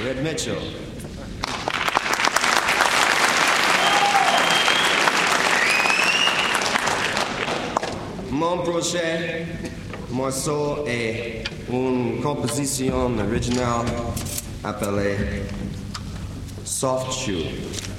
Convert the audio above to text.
Red Mitchell. Mon prochain morceau est une composition originale appelée Soft Shoe.